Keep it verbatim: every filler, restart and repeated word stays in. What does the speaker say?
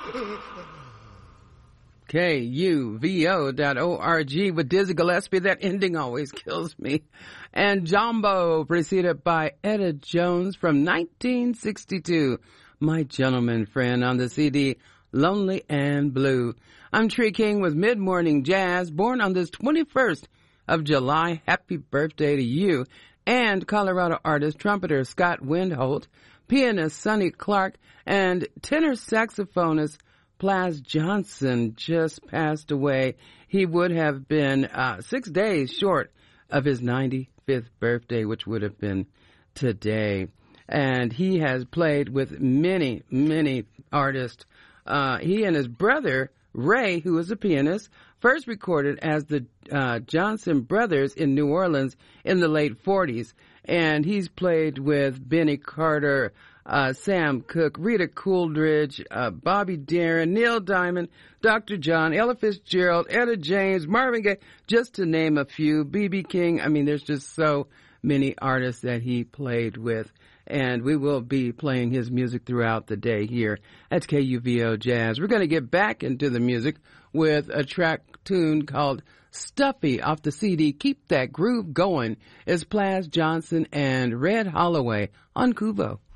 K U V O dot O R G with Dizzy Gillespie. That ending always kills me. And Jumbo, preceded by Etta Jones from nineteen sixty-two. My Gentleman Friend on the C D, Lonely and Blue. I'm Tree King with Mid-Morning Jazz, born on this twenty-first of July. Happy birthday to you. And Colorado artist, trumpeter Scott Windholt, pianist Sonny Clark, and tenor saxophonist Plas Johnson just passed away. He would have been uh, six days short of his ninety-fifth birthday, which would have been today. And he has played with many, many artists. Uh, he and his brother, Ray, who is a pianist, first recorded as the uh, Johnson Brothers in New Orleans in the late forties. And he's played with Benny Carter, Uh, Sam Cooke, Rita Coolidge, uh, Bobby Darin, Neil Diamond, Doctor John, Ella Fitzgerald, Etta James, Marvin Gaye, just to name a few, B B King. I mean, there's just so many artists that he played with. And we will be playing his music throughout the day here at K U V O Jazz. We're going to get back into the music with a track tune called Stuffy off the C D Keep That Groove Going. It's Plas Johnson and Red Holloway on Kuvo.